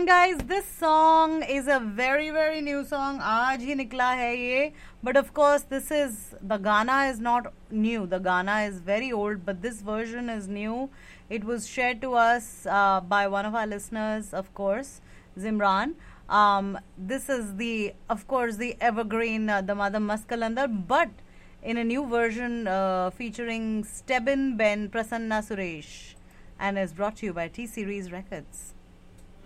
guys, this song is a very very new song. आज ही निकला है ये. But of course, the Gana is not new. The Gana is very old, but this version is new. It was shared to us by one of our listeners, of course, Zimran. This is of course, the evergreen Damadam Maskalandar, but in a new version featuring Stebin Ben Prasanna Suresh, and is brought to you by T Series Records.